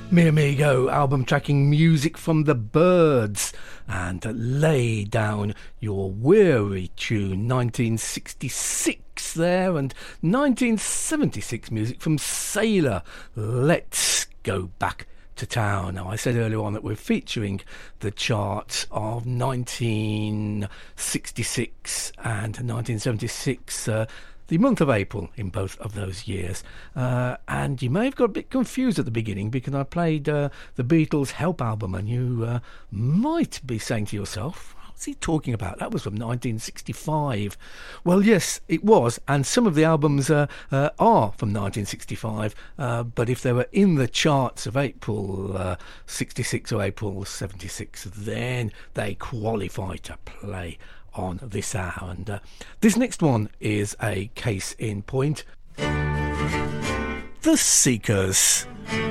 Mi Amigo album tracking music from the Byrds and Lay Down Your Weary tune, 1966 there, and 1976 music from Sailor, Let's Go Back to Town. Now, I said earlier on that we're featuring the charts of 1966 and 1976, the month of April in both of those years. And you may have got a bit confused at the beginning because I played the Beatles' Help album, and you might be saying to yourself, what's he talking about? That was from 1965. Well, yes, it was, and some of the albums are from 1965, but if they were in the charts of April 66 or April 76, then they qualify to play on this hour. And this next one is a case in point. The Seekers.